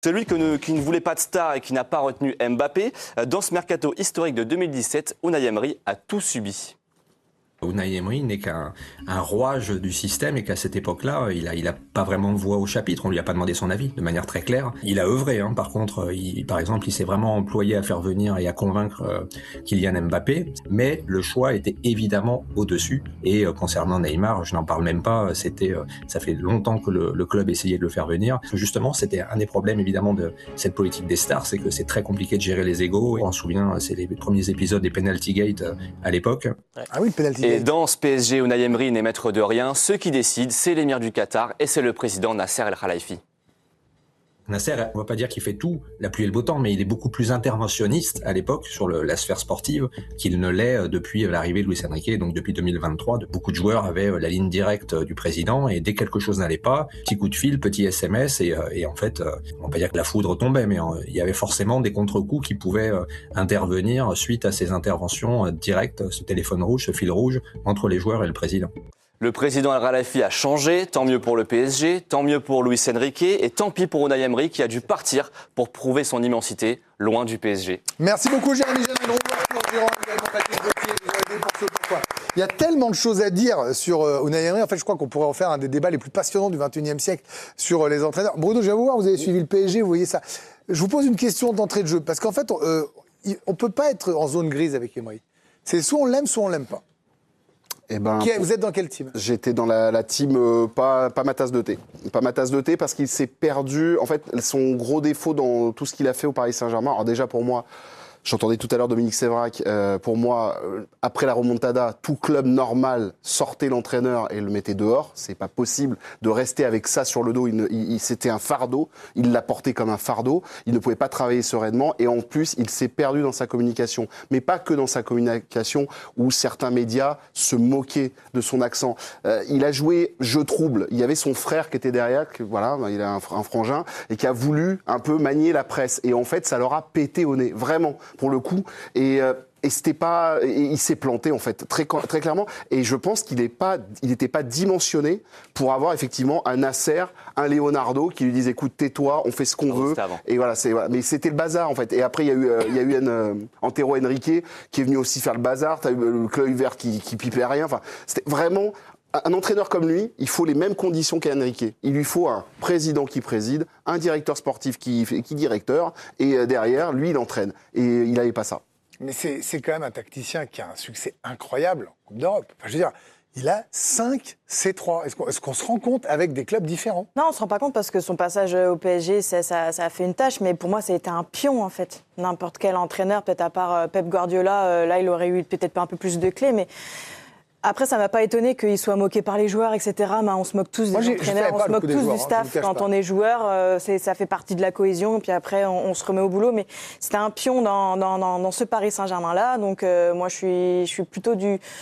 Celui qui ne voulait pas de star et qui n'a pas retenu Mbappé. Dans ce mercato historique de 2017, Unai Emery a tout subi. Unai Emery n'est qu'un rouage du système et qu'à cette époque-là, il a pas vraiment de voix au chapitre. On lui a pas demandé son avis de manière très claire. Il a œuvré, par contre, par exemple, il s'est vraiment employé à faire venir et à convaincre Kylian Mbappé, mais le choix était évidemment au-dessus. Et concernant Neymar, je n'en parle même pas. Ça fait longtemps que le club essayait de le faire venir. Justement, c'était un des problèmes évidemment de cette politique des stars, c'est que c'est très compliqué de gérer les égos. On se souvient, c'est les premiers épisodes des Penalty Gate à l'époque. Ah oui, Penalty Gate. Et dans ce PSG, Unai Emery n'est maître de rien. Ceux qui décident, c'est l'émir du Qatar et c'est le président Nasser El Khelaifi. Nasser, on ne va pas dire qu'il fait tout, la pluie et le beau temps, mais il est beaucoup plus interventionniste à l'époque sur la sphère sportive qu'il ne l'est depuis l'arrivée de Luis Enrique. Donc depuis 2023, beaucoup de joueurs avaient la ligne directe du président et dès que quelque chose n'allait pas, petit coup de fil, petit SMS et en fait, on va pas dire que la foudre tombait, mais il y avait forcément des contre-coups qui pouvaient intervenir suite à ces interventions directes, ce téléphone rouge, ce fil rouge entre les joueurs et le président. Le président El Khelaifi a changé, tant mieux pour le PSG, tant mieux pour Luis Enrique et tant pis pour Unai Emery qui a dû partir pour prouver son immensité loin du PSG. Merci beaucoup Jérémy Janel, Arthur Durand, également Patrick Gauthier, nous ont aidé pour ce pourquoi. Il y a tellement de choses à dire sur Unai Emery. En fait, je crois qu'on pourrait en faire un des débats les plus passionnants du XXIe siècle sur les entraîneurs. Bruno, je vais vous voir, vous avez suivi le PSG, vous voyez ça. Je vous pose une question d'entrée de jeu, parce qu'en fait, on ne peut pas être en zone grise avec Emery. C'est soit on l'aime, soit on l'aime pas. Vous êtes dans quel team ? J'étais dans la team pas ma tasse de thé. Pas ma tasse de thé parce qu'il s'est perdu. En fait, son gros défaut dans tout ce qu'il a fait au Paris Saint-Germain, alors déjà pour moi, j'entendais tout à l'heure Dominique Sévrac, pour moi, après la remontada, tout club normal sortait l'entraîneur et le mettait dehors. C'est pas possible de rester avec ça sur le dos. C'était un fardeau. Il l'a porté comme un fardeau. Il ne pouvait pas travailler sereinement. Et en plus, il s'est perdu dans sa communication. Mais pas que dans sa communication où certains médias se moquaient de son accent. Il a joué jeu trouble. Il y avait son frère qui était derrière, il a un frangin, et qui a voulu un peu manier la presse. Et en fait, ça leur a pété au nez. Vraiment. Pour le coup, et il s'est planté en fait très clairement. Et je pense qu'il n'était pas dimensionné pour avoir effectivement un Nasser, un Leonardo qui lui disent écoute tais-toi, on fait ce qu'on veut. Et voilà, mais c'était le bazar en fait. Et après il y a eu Antero Henrique qui est venu aussi faire le bazar. T'as eu le Club vert qui pipait rien. Enfin, c'était vraiment. Un entraîneur comme lui, il faut les mêmes conditions qu'Enrique. Il lui faut un président qui préside, un directeur sportif qui directeur, et derrière, lui, il entraîne. Et il n'avait pas ça. Mais c'est quand même un tacticien qui a un succès incroyable en Coupe d'Europe. Enfin, je veux dire, il a 5 C3. Est-ce qu'on se rend compte avec des clubs différents ? Non, on ne se rend pas compte parce que son passage au PSG, ça a fait une tâche. Mais pour moi, ça a été un pion, en fait. N'importe quel entraîneur, peut-être à part Pep Guardiola, là, il aurait eu peut-être pas un peu plus de clés, mais... Après, ça ne m'a pas étonné qu'il soit moqué par les joueurs, etc. Mais on se moque tous des entraîneurs, on se moque tous du staff. Quand on est joueur, ça fait partie de la cohésion. Puis après, on se remet au boulot. Mais c'était un pion dans ce Paris Saint-Germain-là. Donc, moi, je suis plutôt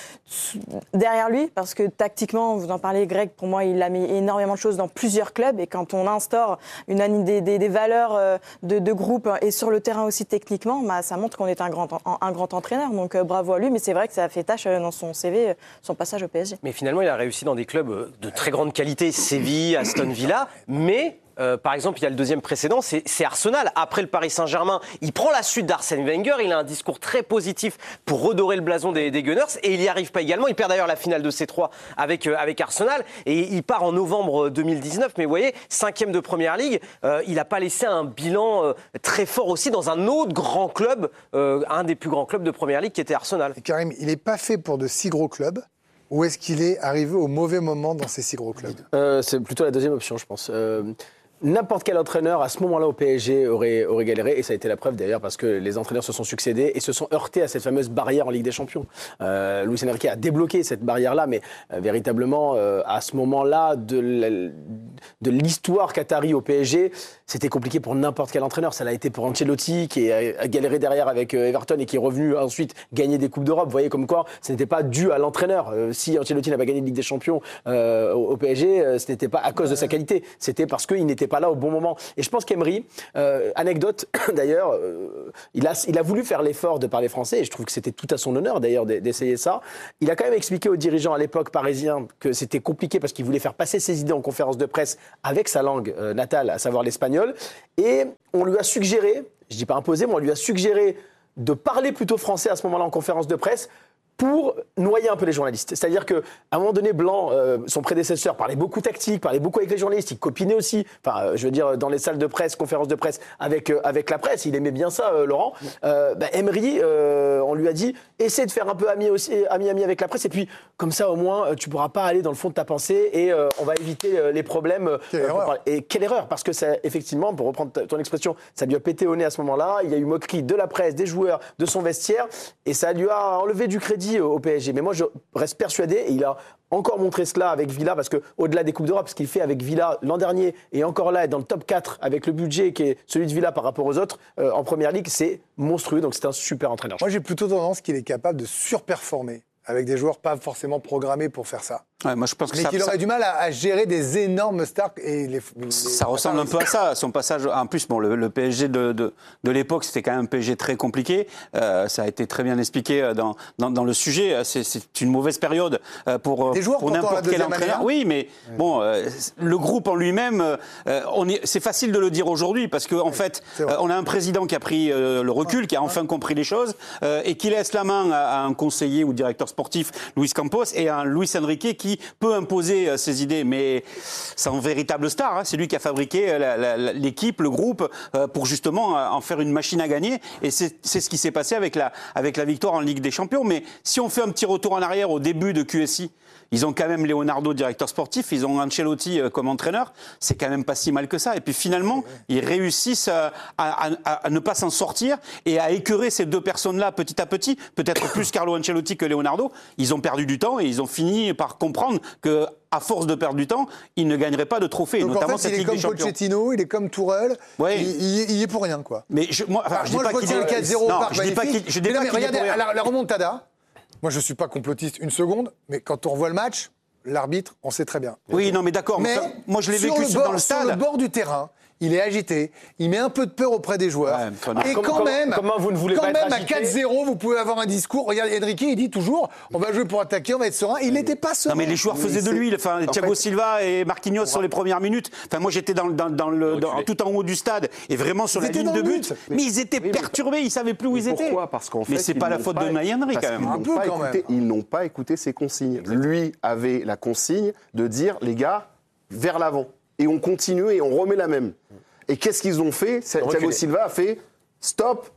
derrière lui. Parce que tactiquement, vous en parlez, Greg, pour moi, il a mis énormément de choses dans plusieurs clubs. Et quand on instaure des valeurs de groupe et sur le terrain aussi techniquement, ça montre qu'on est un grand entraîneur. Donc, bravo à lui. Mais c'est vrai que ça a fait tâche dans son CV. Son passage au PSG. Mais finalement, il a réussi dans des clubs de très grande qualité, Séville, Aston Villa, mais... par exemple, il y a le deuxième précédent, c'est Arsenal. Après le Paris Saint-Germain, il prend la suite d'Arsène Wenger. Il a un discours très positif pour redorer le blason des Gunners. Et il n'y arrive pas également. Il perd d'ailleurs la finale de C3 avec Arsenal. Et il part en novembre 2019. Mais vous voyez, 5e de Première Ligue, il n'a pas laissé un bilan très fort aussi dans un autre grand club, un des plus grands clubs de Première Ligue qui était Arsenal. Et Karim, il n'est pas fait pour de si gros clubs. Ou est-ce qu'il est arrivé au mauvais moment dans ces si gros clubs ? C'est plutôt la deuxième option, je pense. N'importe quel entraîneur à ce moment-là au PSG aurait galéré, et ça a été la preuve d'ailleurs parce que les entraîneurs se sont succédés et se sont heurtés à cette fameuse barrière en Ligue des Champions. Luis Enrique a débloqué cette barrière-là, mais véritablement à ce moment-là de l'histoire qatari au PSG, c'était compliqué pour n'importe quel entraîneur. Ça l'a été pour Ancelotti qui a galéré derrière avec Everton et qui est revenu ensuite gagner des Coupes d'Europe. Vous voyez comme quoi ce n'était pas dû à l'entraîneur. Si Ancelotti n'a pas gagné de Ligue des Champions au PSG, ce n'était pas à cause de sa qualité, c'était parce qu'il n'était pas là au bon moment. Et je pense qu'Emery, anecdote d'ailleurs, il a voulu faire l'effort de parler français, et je trouve que c'était tout à son honneur d'ailleurs d'essayer ça. Il a quand même expliqué aux dirigeants à l'époque parisiens que c'était compliqué parce qu'il voulait faire passer ses idées en conférence de presse avec sa langue natale, à savoir l'espagnol. Et on lui a suggéré, je dis pas imposé, mais on lui a suggéré de parler plutôt français à ce moment-là en conférence de presse pour noyer un peu les journalistes. C'est-à-dire qu'à un moment donné, Blanc, son prédécesseur, parlait beaucoup tactique, parlait beaucoup avec les journalistes, il copinait aussi, je veux dire, dans les salles de presse, conférences de presse, avec la presse, il aimait bien ça, Laurent. Emery, on lui a dit, essaie de faire un peu ami avec la presse, et puis, comme ça, au moins, tu pourras pas aller dans le fond de ta pensée, et on va éviter les problèmes. Et quelle erreur, parce que ça, effectivement, pour reprendre ton expression, ça lui a pété au nez à ce moment-là, il y a eu moquerie de la presse, des joueurs, de son vestiaire, et ça lui a enlevé du crédit au PSG. Mais moi, je reste persuadé, et il a encore montré cela avec Villa, parce qu'au-delà des Coupes d'Europe, ce qu'il fait avec Villa l'an dernier, et encore là, être dans le top 4 avec le budget qui est celui de Villa par rapport aux autres en Première Ligue, c'est monstrueux. Donc c'est un super entraîneur. Moi, j'ai plutôt tendance qu'il est capable de surperformer avec des joueurs pas forcément programmés pour faire ça. Ouais, moi je pense que mais qu'il aurait du mal à gérer des énormes stars. Et ça ressemble un peu à ça, son passage. En plus, bon, le PSG de l'époque, c'était quand même un PSG très compliqué. Ça a été très bien expliqué dans le sujet. C'est une mauvaise période pour n'importe quel entraîneur. Oui, mais bon, le groupe en lui-même, c'est facile de le dire aujourd'hui parce qu'en fait, on a un président qui a pris le recul, qui a enfin compris les choses et qui laisse la main à un conseiller ou directeur sportif, Luis Campos, et à un Luis Enrique qui peut imposer ses idées, mais c'est un véritable star. Hein. C'est lui qui a fabriqué l'équipe, le groupe, pour justement en faire une machine à gagner. Et c'est ce qui s'est passé avec la victoire en Ligue des Champions. Mais si on fait un petit retour en arrière au début de QSI, ils ont quand même Leonardo, directeur sportif, ils ont Ancelotti comme entraîneur. C'est quand même pas si mal que ça. Et puis finalement, ils réussissent à ne pas s'en sortir et à écœurer ces deux personnes-là petit à petit. Peut-être plus Carlo Ancelotti que Leonardo. Ils ont perdu du temps et ils ont fini par comprendre que, à force de perdre du temps, ils ne gagneraient pas de trophée, donc notamment en fait, cette Ligue des Champions. Il est comme Pochettino, il est comme Tourelle, il y est pour rien, quoi. Mais je retiens le 4-0 au Parc Magnifique. Je dis pas qu'il est pour rien. La remontada. Moi, je ne suis pas complotiste une seconde, mais quand on revoit le match, l'arbitre, on sait très bien. Oui, non, mais d'accord. Mais moi, je l'ai vécu dans le stade. Sur le bord du terrain, il est agité, il met un peu de peur auprès des joueurs. Ouais, et comment vous ne voulez pas être agité ? À 4-0, vous pouvez avoir un discours. Regardez, Enrique, il dit toujours, on va jouer pour attaquer, on va être serein. Il n'était pas serein. Non, mais les joueurs faisaient de lui. Enfin, Thiago Silva et Marquinhos sur les premières minutes. Enfin, moi, j'étais tout en haut du stade et vraiment sur la ligne de but. Mais ils étaient perturbés, ils savaient plus où ils étaient. Pourquoi ? Parce qu'en fait, mais c'est pas la faute de Unai Emery quand même. Ils n'ont pas écouté ses consignes. Lui avait la consigne de dire, les gars, vers l'avant. Et on continue et on remet la même. Et qu'est-ce qu'ils ont fait ? Thiago Silva a fait stop,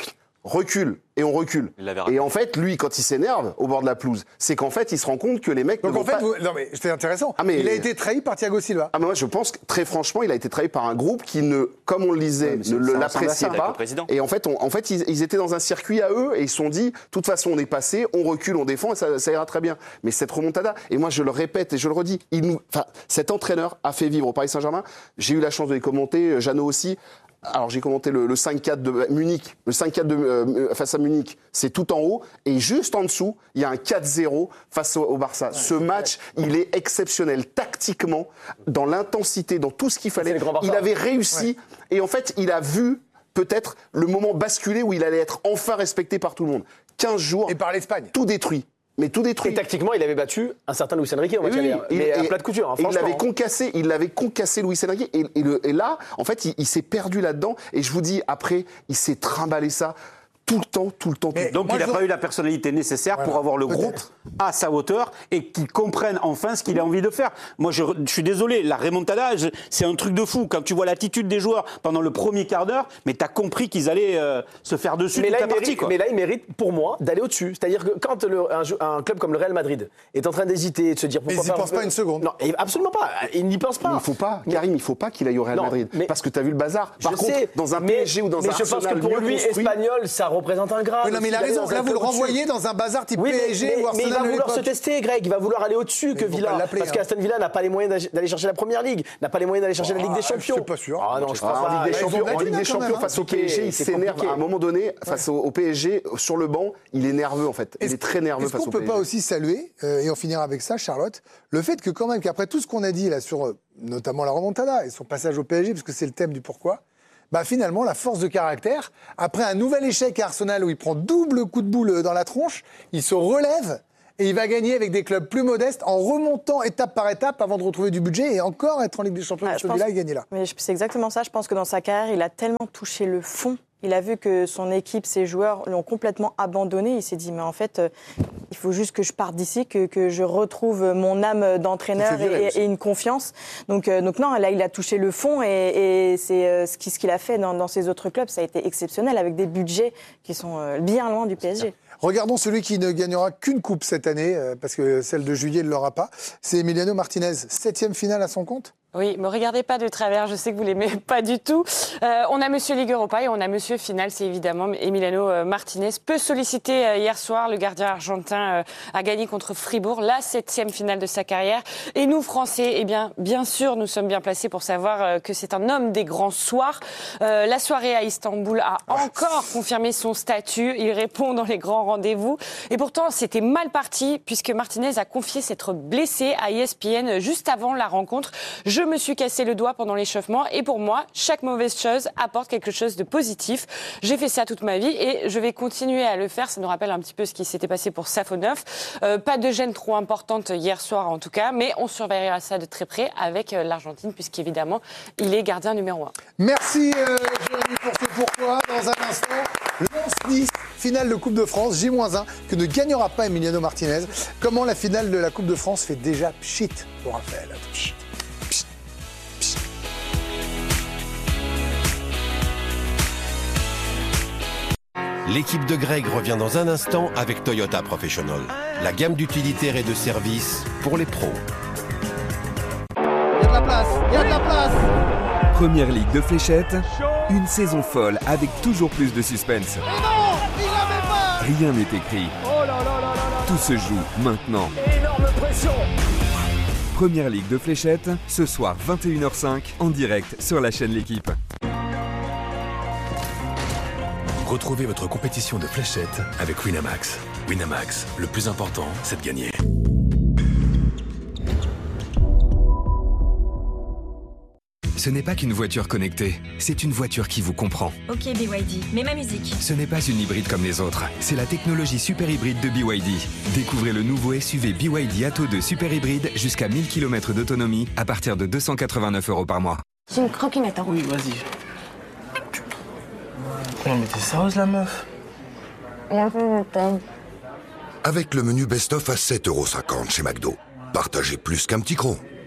recule, et on recule. Et en fait, lui, quand il s'énerve au bord de la pelouse, c'est qu'en fait, il se rend compte que les mecs. Donc en fait, non mais c'est intéressant. Il a été trahi par Thiago Silva. Ah mais moi, je pense que très franchement, il a été trahi par un groupe qui comme on le disait, ne l'appréciait pas. Et en fait, ils étaient dans un circuit à eux et ils se sont dit, de toute façon, on est passé, on recule, on défend et ça ira très bien. Mais cette remontada, et moi, je le répète et je le redis, cet entraîneur a fait vivre au Paris Saint-Germain. J'ai eu la chance de les commenter, Jeannot aussi. Alors j'ai commenté le 5-4 de Munich, le 5-4 face à Munich, c'est tout en haut, et juste en dessous, il y a un 4-0 face au Barça. Ce match, il est exceptionnel, tactiquement, dans l'intensité, dans tout ce qu'il fallait. Il avait réussi, et en fait, il a vu peut-être le moment basculer où il allait être enfin respecté par tout le monde. 15 jours, et par l'Espagne. Tout détruit. Mais tout détruit. Et tactiquement, il avait battu un certain Luis Enrique en matière à plat de couture. Il l'avait concassé Luis Enrique. Et là, en fait, il s'est perdu là-dedans. Et je vous dis, après, il s'est trimballé ça tout le temps. Donc il n'a pas eu la personnalité nécessaire pour avoir le groupe à sa hauteur et qu'il comprenne enfin ce qu'il a envie de faire. Moi, je suis désolé, la remontada, c'est un truc de fou. Quand tu vois l'attitude des joueurs pendant le premier quart d'heure, mais tu as compris qu'ils allaient se faire dessus toute la partie. Mais là, il mérite, pour moi, d'aller au-dessus. C'est-à-dire que quand un club comme le Real Madrid est en train d'hésiter, de se dire pourquoi pas... Mais il n'y pense pas une seconde. Non, absolument pas. Il n'y pense pas. Mais il faut pas, Karim, il faut pas qu'il aille au Real Madrid. Parce que tu as vu le bazar. Par contre, dans un PSG ou dans un Arsenal, je pense que pour lui, espagnol, ça représente un grade. Oui, non, mais il a raison. Là, vous le renvoyez dans un bazar type PSG ou Arsenal. Mais il va vouloir se tester, Greg. Il va vouloir aller au-dessus que Villa. Parce qu'Aston Villa n'a pas les moyens d'aller chercher la Première Ligue, n'a pas les moyens d'aller chercher la Ligue des Champions. Je suis pas sûr. Ah non, je pense pas. En Ligue des Champions, face au PSG, il s'énerve à un moment donné. Face au PSG, sur le banc, il est nerveux, en fait. Il est très nerveux face au PSG. Est-ce qu'on peut pas aussi saluer, et on finira avec ça, Charlotte, le fait que quand même, qu'après tout ce qu'on a dit là sur notamment la remontada et son passage au PSG, parce que c'est le thème du pourquoi, bah finalement, la force de caractère, après un nouvel échec à Arsenal où il prend double coup de boule dans la tronche, il se relève et il va gagner avec des clubs plus modestes en remontant étape par étape avant de retrouver du budget et encore être en Ligue des Champions avec celui-là et gagner là. Mais c'est exactement ça. Je pense que dans sa carrière, il a tellement touché le fond. Il a vu que son équipe, ses joueurs l'ont complètement abandonné. Il s'est dit, mais en fait, il faut juste que je parte d'ici, que je retrouve mon âme d'entraîneur et une confiance. Donc non, là, il a touché le fond et c'est ce qu'il a fait dans ses autres clubs. Ça a été exceptionnel avec des budgets qui sont bien loin du PSG. Regardons celui qui ne gagnera qu'une coupe cette année, parce que celle de juillet ne l'aura pas. C'est Emiliano Martinez, 7e finale à son compte. Oui, me regardez pas de travers, je sais que vous l'aimez pas du tout. On a Monsieur Ligue Europa et on a Monsieur Finale, c'est évidemment Emiliano Martinez. Peu sollicité hier soir, le gardien argentin a gagné contre Fribourg, la 7e finale de sa carrière. Et nous, Français, eh bien sûr, nous sommes bien placés pour savoir que c'est un homme des grands soirs. La soirée à Istanbul a encore confirmé son statut. Il répond dans les grands rendez-vous. Et pourtant, c'était mal parti puisque Martinez a confié s'être blessé à ESPN juste avant la rencontre. Je me suis cassé le doigt pendant l'échauffement et pour moi, chaque mauvaise chose apporte quelque chose de positif. J'ai fait ça toute ma vie et je vais continuer à le faire. Ça nous rappelle un petit peu ce qui s'était passé pour Safonov. Pas de gêne trop importante hier soir en tout cas, mais on surveillera ça de très près avec l'Argentine puisqu'évidemment, il est gardien numéro 1. Merci Jérémy pour ce pourquoi. Dans un instant, Lens-Nice, finale de Coupe de France, J-1, que ne gagnera pas Emiliano Martinez. Comment la finale de la Coupe de France fait déjà pchit pour Raphaël. Pchit. L'équipe de Greg revient dans un instant avec Toyota Professional. La gamme d'utilitaires et de services pour les pros. Il y a de la place, il y a de la place. Première Ligue de fléchettes, une saison folle avec toujours plus de suspense. Et non, il l'avait pas. Rien n'est écrit. Oh là là là là là. Tout se joue maintenant. Énorme pression. Première Ligue de fléchettes, ce soir 21h05 en direct sur la chaîne L'Équipe. Retrouvez votre compétition de fléchettes avec Winamax. Winamax, le plus important, c'est de gagner. Ce n'est pas qu'une voiture connectée, c'est une voiture qui vous comprend. Ok BYD, mais ma musique. Ce n'est pas une hybride comme les autres, c'est la technologie super hybride de BYD. Découvrez le nouveau SUV BYD Atto 2 super hybride jusqu'à 1000 km d'autonomie à partir de 289 € par mois. J'ai une croquinette. Oui, vas-y. Non mais t'es sérieuse la meuf? Avec le menu best-of à 7,50 € chez McDo. Partagez plus qu'un petit cron.